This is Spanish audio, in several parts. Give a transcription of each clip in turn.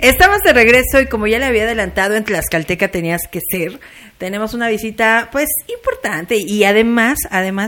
Estamos de regreso y como ya le había adelantado, en Tlaxcalteca tenías que ser. Tenemos una visita, pues, importante y además,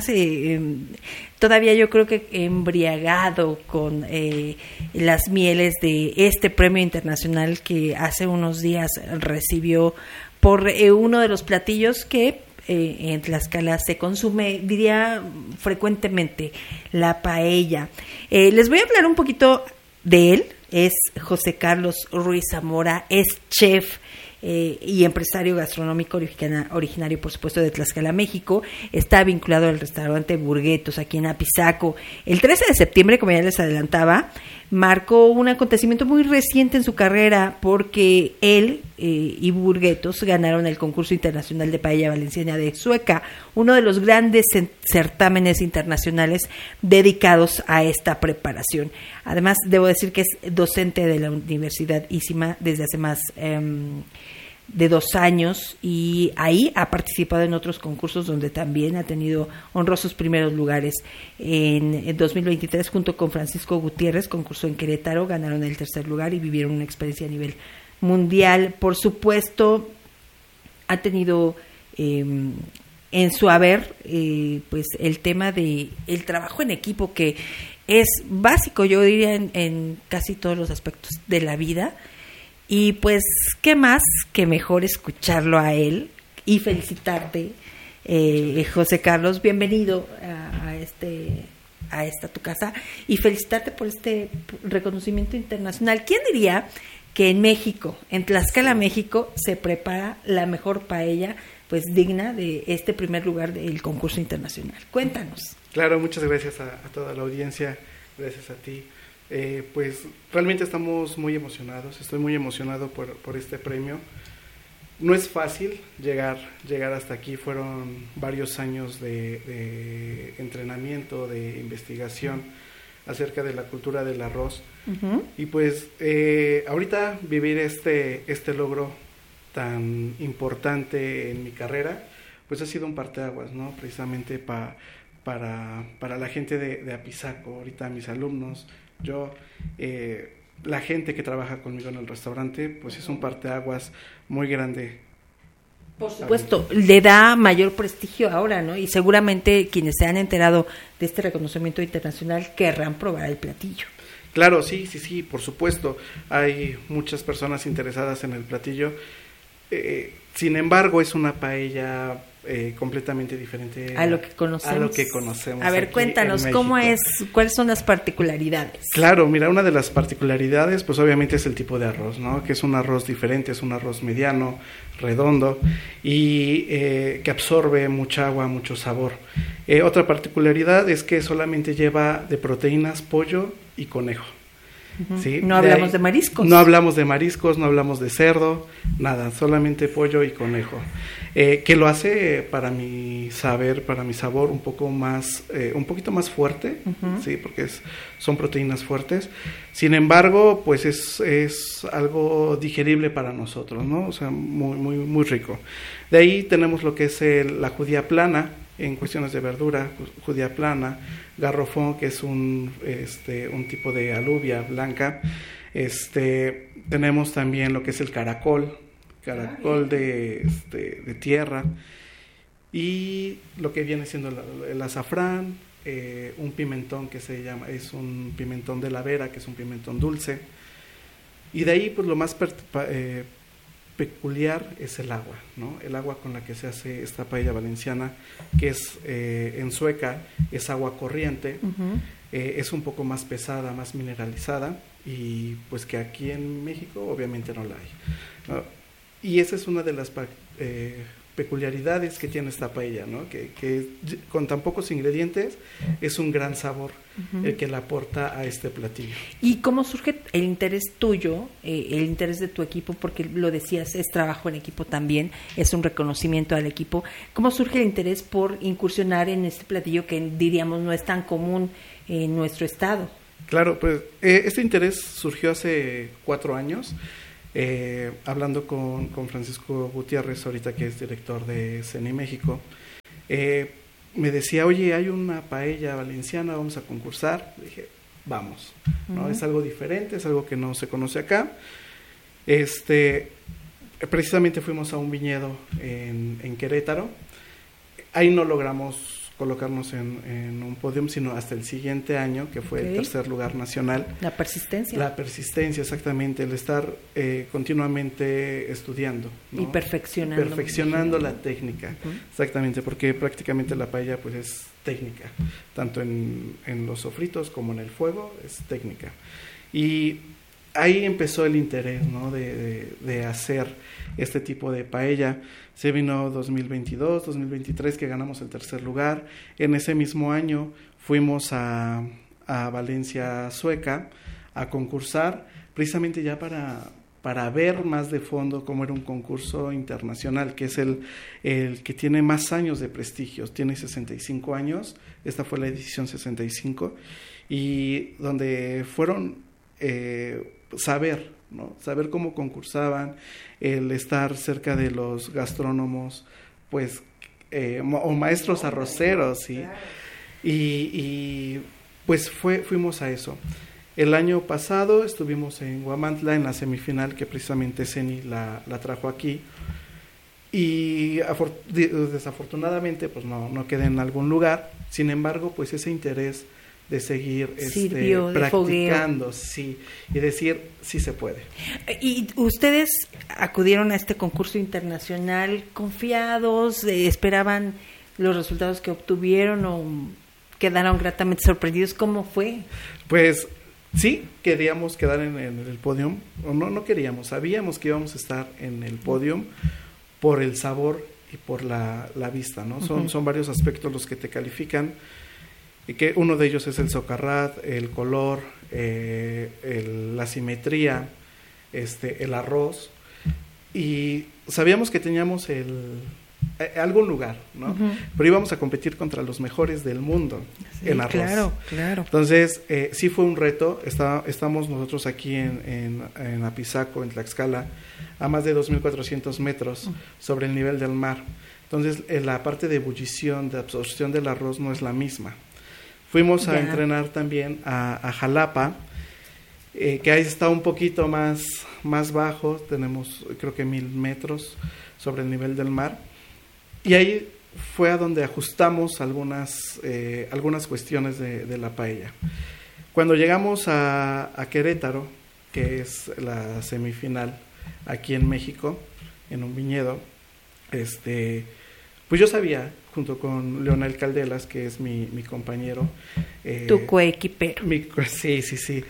todavía yo creo que embriagado con las mieles de este premio internacional que hace unos días recibió por uno de los platillos que en Tlaxcala se consume, diría, frecuentemente, la paella. Les voy a hablar un poquito de él. Es José Carlos Ruiz Zamora, es chef y empresario gastronómico originario, por supuesto, de Tlaxcala, México. Está vinculado al restaurante Burguetos, aquí en Apizaco. El 13 de septiembre, como ya les adelantaba, marcó un acontecimiento muy reciente en su carrera porque él y Burguetos ganaron el concurso internacional de paella valenciana de Sueca, uno de los grandes certámenes internacionales dedicados a esta preparación. Además, debo decir que es docente de la Universidad ISIMA desde hace más de 2 años y ahí ha participado en otros concursos donde también ha tenido honrosos primeros lugares. En 2023, junto con Francisco Gutiérrez, concursó en Querétaro, ganaron el 3er lugar y vivieron una experiencia a nivel mundial. Por supuesto, ha tenido en su haber pues el tema de el trabajo en equipo, que es básico, yo diría, en casi todos los aspectos de la vida. Y pues, ¿qué más que mejor escucharlo a él y felicitarte, José Carlos? Bienvenido a esta tu casa y felicitarte por este reconocimiento internacional. ¿Quién diría que en México, en Tlaxcala, México, se prepara la mejor paella, pues digna de este primer lugar del concurso internacional? Cuéntanos. Claro, muchas gracias a toda la audiencia, gracias a ti. Pues realmente estamos muy emocionados, estoy muy emocionado por este premio. No es fácil llegar hasta aquí, fueron varios años de entrenamiento, de investigación acerca de la cultura del arroz. Uh-huh. Y pues ahorita vivir este logro tan importante en mi carrera, pues ha sido un parteaguas, ¿no? Precisamente para la gente de Apizaco, ahorita mis alumnos, yo, la gente que trabaja conmigo en el restaurante, pues es un parteaguas muy grande. Por supuesto, le da mayor prestigio ahora, ¿no? Y seguramente quienes se han enterado de este reconocimiento internacional querrán probar el platillo. Claro, sí, por supuesto. Hay muchas personas interesadas en el platillo. Sin embargo, es una paella completamente diferente a lo que conocemos. A ver, cuéntanos, ¿cuáles son las particularidades? Claro, mira, una de las particularidades, pues obviamente es el tipo de arroz, ¿no? Que es un arroz diferente, es un arroz mediano, redondo y que absorbe mucha agua, mucho sabor. Otra particularidad es que solamente lleva de proteínas pollo y conejo. Uh-huh. ¿Sí? No hablamos de mariscos. No hablamos de mariscos, no hablamos de cerdo, nada, solamente pollo y conejo. Que lo hace, para mi sabor, un poquito más fuerte, uh-huh. Sí, porque son proteínas fuertes. Sin embargo, pues es algo digerible para nosotros, ¿no? O sea, muy, muy, muy rico. De ahí tenemos lo que es la judía plana, en cuestiones de verdura, judía plana, garrofón, que es un tipo de alubia blanca. Tenemos también lo que es el caracol de tierra, y lo que viene siendo el azafrán, un pimentón que es un pimentón de la Vera, que es un pimentón dulce, y de ahí pues lo más peculiar es el agua, ¿no? El agua con la que se hace esta paella valenciana, que es en Sueca es agua corriente. Uh-huh. Es un poco más pesada, más mineralizada, y pues que aquí en México obviamente no la hay, ¿no? Y esa es una de las peculiaridades que tiene esta paella, ¿no? Que con tan pocos ingredientes es un gran sabor, uh-huh. El que le aporta a este platillo. ¿Y cómo surge el interés tuyo, el interés de tu equipo? Porque lo decías, es trabajo en equipo también, es un reconocimiento al equipo. ¿Cómo surge el interés por incursionar en este platillo que diríamos no es tan común en nuestro estado? Claro, pues este interés surgió hace 4 años. Hablando con Francisco Gutiérrez, ahorita que es director de CENI México, me decía, oye, hay una paella valenciana, vamos a concursar. Le dije, vamos, ¿no? Uh-huh. Es algo diferente, es algo que no se conoce acá. Precisamente fuimos a un viñedo en Querétaro. Ahí no logramos colocarnos en un podium, sino hasta el siguiente año, que fue el tercer lugar nacional. La persistencia. La persistencia, exactamente, el estar continuamente estudiando, ¿no? Y perfeccionando. Perfeccionando la técnica, exactamente, porque prácticamente la paella pues es técnica, tanto en los sofritos como en el fuego, es técnica. Y ahí empezó el interés, ¿no? de hacer este tipo de paella. Se vino 2022, 2023 que ganamos el tercer lugar. En ese mismo año fuimos a Valencia, Sueca, a concursar, precisamente ya para ver más de fondo cómo era un concurso internacional, que es el que tiene más años de prestigio, tiene 65 años, esta fue la edición 65, y donde fueron saber, ¿no? Saber cómo concursaban, el estar cerca de los gastrónomos, pues, o maestros arroceros, ¿sí? Y pues fuimos a eso. El año pasado estuvimos en Huamantla en la semifinal, que precisamente Ceni la trajo aquí, y desafortunadamente pues no quedé en algún lugar. Sin embargo, pues ese interés de seguir practicando, sí, y decir sí se puede. ¿Y ustedes acudieron a este concurso internacional confiados, esperaban los resultados que obtuvieron o quedaron gratamente sorprendidos? ¿Cómo fue? Pues sí, queríamos quedar en el podium, o no queríamos, sabíamos que íbamos a estar en el podium por el sabor y por la vista, ¿no? Son varios aspectos los que te califican, y que uno de ellos es el socarrat, el color, la simetría, el arroz, y sabíamos que teníamos algún lugar, ¿no? Pero íbamos a competir contra los mejores del mundo en arroz. Claro. Entonces, sí fue un reto. Estamos nosotros aquí en Apizaco, en Tlaxcala, a más de 2.400 metros sobre el nivel del mar. Entonces, la parte de ebullición, de absorción del arroz no es la misma. Fuimos a entrenar también a Jalapa, que ahí está un poquito más bajo, tenemos creo que 1,000 metros sobre el nivel del mar, y ahí fue a donde ajustamos algunas cuestiones de la paella. Cuando llegamos a Querétaro, que es la semifinal aquí en México, en un viñedo, pues yo sabía, junto con Leonel Caldelas, que es mi compañero. Tu coequipero. Sí.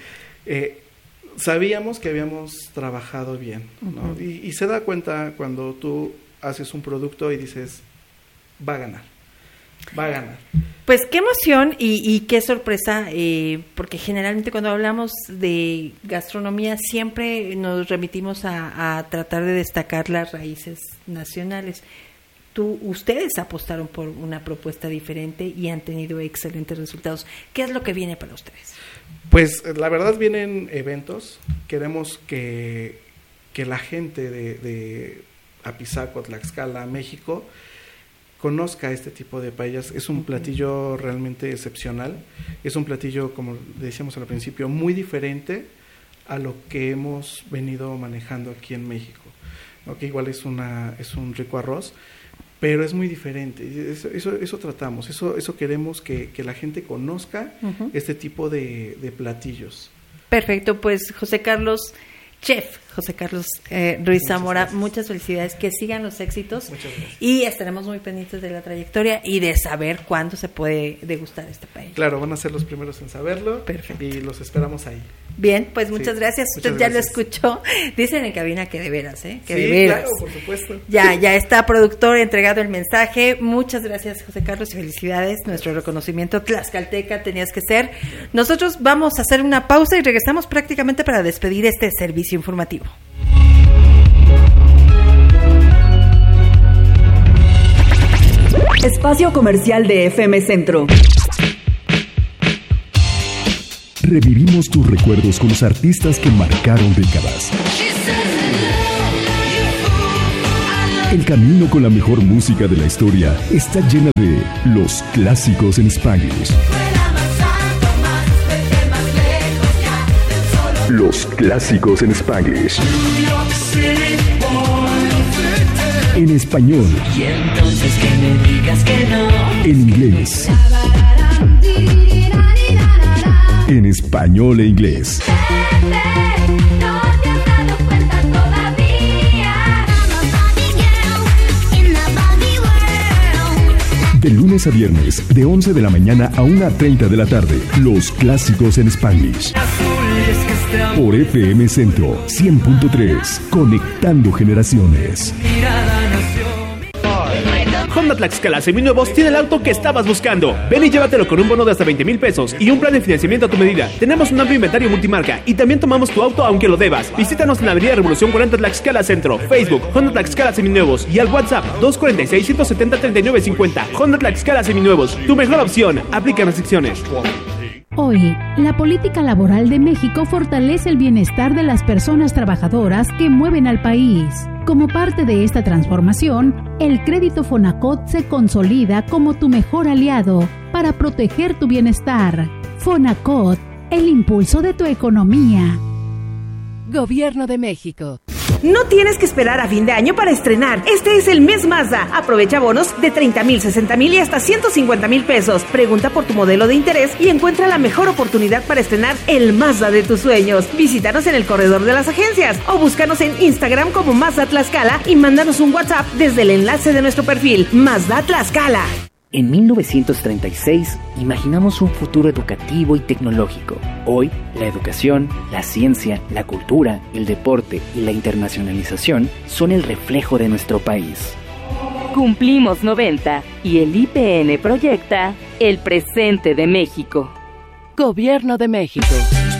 Sabíamos que habíamos trabajado bien, ¿no? Y se da cuenta cuando tú haces un producto y dices, va a ganar. Pues qué emoción y qué sorpresa, porque generalmente cuando hablamos de gastronomía siempre nos remitimos a tratar de destacar las raíces nacionales. Ustedes apostaron por una propuesta diferente y han tenido excelentes resultados. ¿Qué es lo que viene para ustedes? Pues la verdad vienen eventos. Queremos que la gente de Apizaco, Tlaxcala, México, conozca este tipo de paellas. Es un platillo realmente excepcional. Es un platillo, como decíamos al principio, muy diferente a lo que hemos venido manejando aquí en México, ¿no? Que igual es un rico arroz, pero es muy diferente. Eso tratamos, eso queremos que la gente conozca este tipo de platillos. Perfecto, pues José Carlos Ruiz Zamora, muchas felicidades, que sigan los éxitos. Muchas gracias. Y estaremos muy pendientes de la trayectoria y de saber cuándo se puede degustar este paella. Claro, van a ser los primeros en saberlo. Perfecto. Y los esperamos ahí. Bien, pues muchas gracias. Usted ya lo escuchó. Dicen en cabina que de veras, que de veras. Claro, por supuesto. Ya está productor entregado el mensaje. Muchas gracias, José Carlos, y felicidades. Nuestro reconocimiento tlaxcalteca tenías que ser. Nosotros vamos a hacer una pausa y regresamos prácticamente para despedir este servicio informativo. Espacio comercial de FM Centro. Revivimos tus recuerdos con los artistas que marcaron décadas. El camino con la mejor música de la historia está llena de los clásicos en Spanglish. Los clásicos en Spanglish. En español. Y entonces que me digas que no. En inglés. En español e inglés. De lunes a viernes, de 11 de la mañana a 1:30 de la tarde. Los clásicos en Spanglish. Por FM Centro 100.3. Conectando generaciones. Honda Tlaxcala Seminuevos tiene el auto que estabas buscando. Ven y llévatelo con un bono de hasta 20,000 pesos y un plan de financiamiento a tu medida. Tenemos un amplio inventario multimarca y también tomamos tu auto aunque lo debas. Visítanos en la Avenida Revolución 40 Tlaxcala Centro, Facebook Honda Tlaxcala Seminuevos y al WhatsApp 246-170-3950. Honda Tlaxcala Seminuevos, tu mejor opción. Aplica restricciones. Hoy, la política laboral de México fortalece el bienestar de las personas trabajadoras que mueven al país. Como parte de esta transformación, el crédito Fonacot se consolida como tu mejor aliado para proteger tu bienestar. Fonacot, el impulso de tu economía. Gobierno de México. No tienes que esperar a fin de año para estrenar. Este es el mes Mazda. Aprovecha bonos de 30,000, 60,000 y hasta 150,000 pesos. Pregunta por tu modelo de interés y encuentra la mejor oportunidad para estrenar el Mazda de tus sueños. Visítanos en el corredor de las agencias o búscanos en Instagram como Mazda Tlaxcala y mándanos un WhatsApp desde el enlace de nuestro perfil Mazda Tlaxcala. En 1936 imaginamos un futuro educativo y tecnológico. Hoy, la educación, la ciencia, la cultura, el deporte y la internacionalización son el reflejo de nuestro país. Cumplimos 90 y el IPN proyecta el presente de México. Gobierno de México.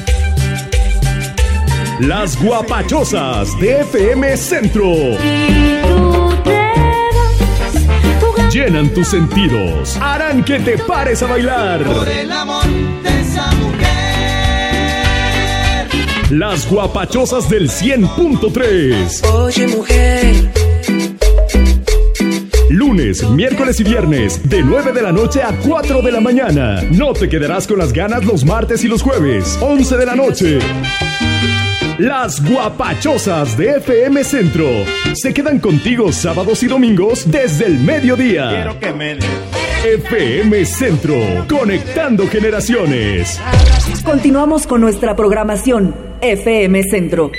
Las guapachosas de FM Centro. Llenan tus sentidos, harán que te pares a bailar. Por el amor de esa mujer. Las guapachosas del 100.3. Oye, mujer. Lunes, miércoles y viernes, de 9 de la noche a 4 de la mañana. No te quedarás con las ganas los martes y los jueves, 11 de la noche. Las guapachosas de FM Centro se quedan contigo sábados y domingos desde el mediodía. Quiero que me... FM Centro, conectando generaciones. Continuamos con nuestra programación. FM Centro.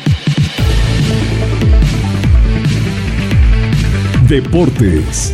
Deportes.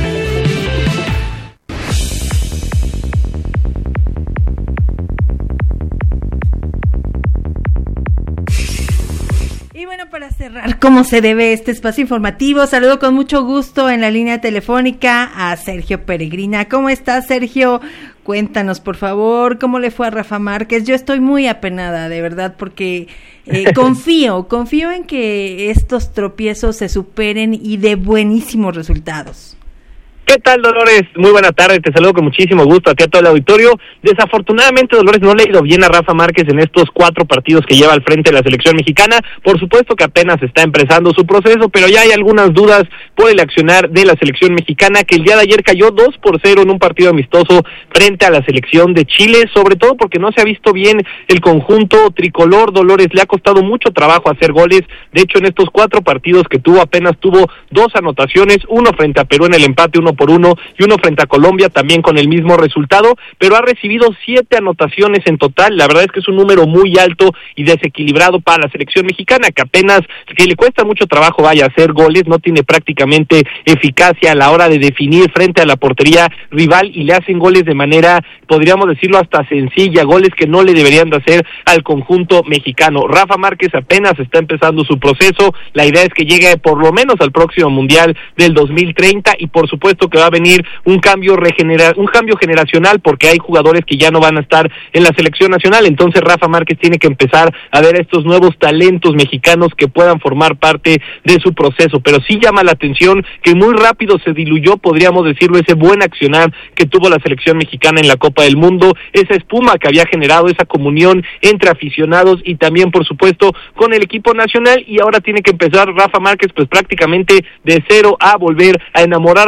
Para cerrar como se debe este espacio informativo, saludo con mucho gusto en la línea telefónica a Sergio Peregrina. ¿Cómo estás, Sergio? Cuéntanos, por favor, ¿cómo le fue a Rafa Márquez? Yo estoy muy apenada, de verdad, porque confío en que estos tropiezos se superen y de buenísimos resultados. ¿Qué tal, Dolores? Muy buena tarde, te saludo con muchísimo gusto a ti, a todo el auditorio. Desafortunadamente, Dolores, no le ha ido bien a Rafa Márquez en estos 4 partidos que lleva al frente de la selección mexicana. Por supuesto que apenas está empezando su proceso, pero ya hay algunas dudas por el accionar de la selección mexicana, que el día de ayer cayó 2-0 en un partido amistoso frente a la selección de Chile, sobre todo porque no se ha visto bien el conjunto tricolor. Dolores, le ha costado mucho trabajo hacer goles. De hecho, en estos 4 partidos que tuvo, apenas tuvo 2 anotaciones, uno frente a Perú en el empate 1-1 y uno frente a Colombia también con el mismo resultado, pero ha recibido 7 anotaciones en total. La verdad es que es un número muy alto y desequilibrado para la selección mexicana, que le cuesta mucho trabajo hacer goles, no tiene prácticamente eficacia a la hora de definir frente a la portería rival y le hacen goles de manera, podríamos decirlo, hasta sencilla, goles que no le deberían de hacer al conjunto mexicano. Rafa Márquez apenas está empezando su proceso, la idea es que llegue por lo menos al próximo Mundial del 2030 y por supuesto que va a venir un cambio generacional, porque hay jugadores que ya no van a estar en la selección nacional. Entonces Rafa Márquez tiene que empezar a ver estos nuevos talentos mexicanos que puedan formar parte de su proceso, pero sí llama la atención que muy rápido se diluyó, podríamos decirlo, ese buen accionar que tuvo la selección mexicana en la Copa del Mundo, esa espuma que había generado, esa comunión entre aficionados y también por supuesto con el equipo nacional, y ahora tiene que empezar Rafa Márquez pues prácticamente de cero a volver a enamorar a la afición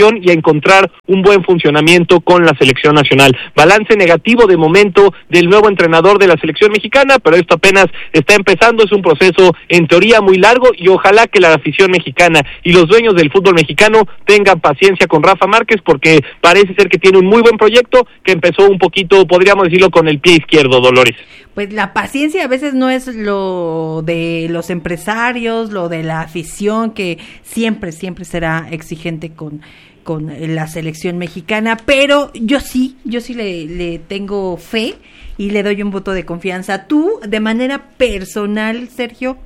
selección y a encontrar un buen funcionamiento con la selección nacional. Balance negativo de momento del nuevo entrenador de la selección mexicana, pero esto apenas está empezando, es un proceso en teoría muy largo y ojalá que la afición mexicana y los dueños del fútbol mexicano tengan paciencia con Rafa Márquez, porque parece ser que tiene un muy buen proyecto que empezó un poquito, podríamos decirlo, con el pie izquierdo, Dolores. Pues la paciencia a veces no es lo de los empresarios, lo de la afición, que siempre será exigente con la selección mexicana, pero yo sí le tengo fe y le doy un voto de confianza. ¿Tú, de manera personal, Sergio?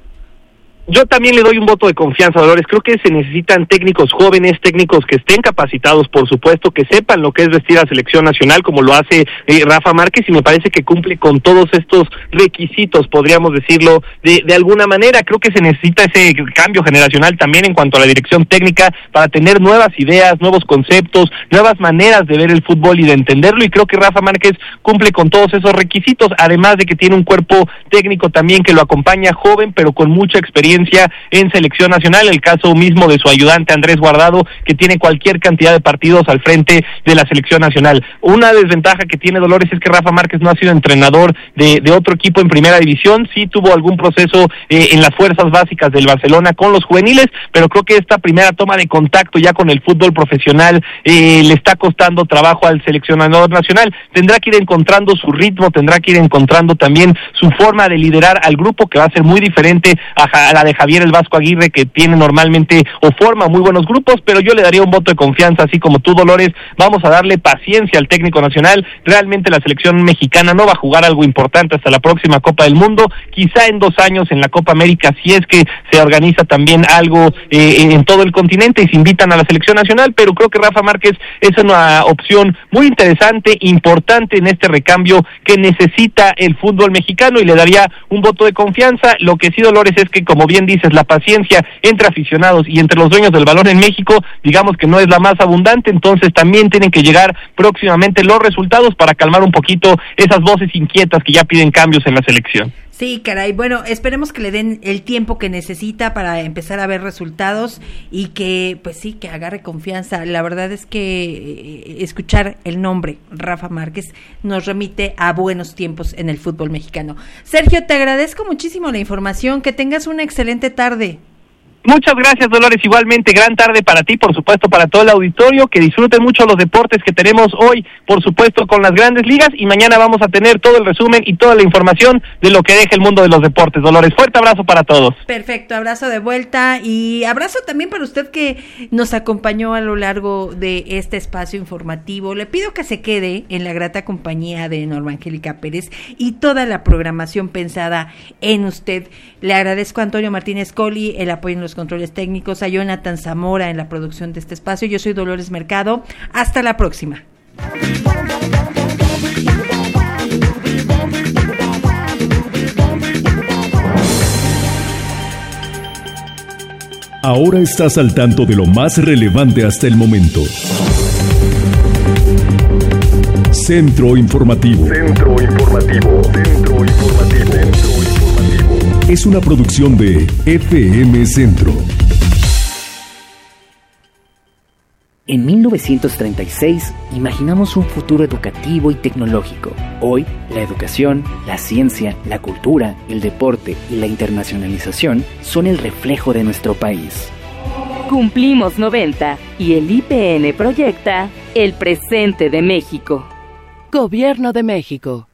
Yo también le doy un voto de confianza, Dolores. Creo que se necesitan técnicos jóvenes, técnicos que estén capacitados, por supuesto, que sepan lo que es vestir a selección nacional, como lo hace Rafa Márquez, y me parece que cumple con todos estos requisitos, podríamos decirlo de alguna manera. Creo que se necesita ese cambio generacional también en cuanto a la dirección técnica para tener nuevas ideas, nuevos conceptos, nuevas maneras de ver el fútbol y de entenderlo, y creo que Rafa Márquez cumple con todos esos requisitos, además de que tiene un cuerpo técnico también que lo acompaña, joven, pero con mucha experiencia en selección nacional, el caso mismo de su ayudante Andrés Guardado, que tiene cualquier cantidad de partidos al frente de la selección nacional. Una desventaja que tiene Dolores es que Rafa Márquez no ha sido entrenador de otro equipo en primera división, sí tuvo algún proceso en las fuerzas básicas del Barcelona con los juveniles, pero creo que esta primera toma de contacto ya con el fútbol profesional le está costando trabajo al seleccionador nacional. Tendrá que ir encontrando su ritmo, tendrá que ir encontrando también su forma de liderar al grupo, que va a ser muy diferente a la de Javier el Vasco Aguirre, que tiene normalmente o forma muy buenos grupos, pero yo le daría un voto de confianza, así como tú, Dolores. Vamos a darle paciencia al técnico nacional. Realmente la selección mexicana no va a jugar algo importante hasta la próxima Copa del Mundo, quizá en 2 años en la Copa América, si es que se organiza también algo en todo el continente y se invitan a la selección nacional, pero creo que Rafa Márquez es una opción muy interesante, importante en este recambio que necesita el fútbol mexicano, y le daría un voto de confianza. Lo que sí, Dolores, es que, como bien dices, la paciencia entre aficionados y entre los dueños del balón en México, digamos que no es la más abundante, entonces también tienen que llegar próximamente los resultados para calmar un poquito esas voces inquietas que ya piden cambios en la selección. Sí, caray, bueno, esperemos que le den el tiempo que necesita para empezar a ver resultados y que, pues sí, que agarre confianza. La verdad es que escuchar el nombre Rafa Márquez nos remite a buenos tiempos en el fútbol mexicano. Sergio, te agradezco muchísimo la información, que tengas una excelente tarde. Muchas gracias, Dolores, igualmente, gran tarde para ti, por supuesto, para todo el auditorio, que disfruten mucho los deportes que tenemos hoy, por supuesto, con las grandes ligas, y mañana vamos a tener todo el resumen y toda la información de lo que deja el mundo de los deportes. Dolores, fuerte abrazo para todos. Perfecto, abrazo de vuelta, y abrazo también para usted que nos acompañó a lo largo de este espacio informativo. Le pido que se quede en la grata compañía de Norma Angélica Pérez y toda la programación pensada en usted. Le agradezco a Antonio Martínez Colli el apoyo en los controles técnicos, a Jonathan Zamora en la producción de este espacio. Yo soy Dolores Mercado. Hasta la próxima. Ahora estás al tanto de lo más relevante hasta el momento. Centro Informativo. Centro Informativo. Centro Informativo. Es una producción de FM Centro. En 1936 imaginamos un futuro educativo y tecnológico. Hoy, la educación, la ciencia, la cultura, el deporte y la internacionalización son el reflejo de nuestro país. Cumplimos 90 y el IPN proyecta el presente de México. Gobierno de México.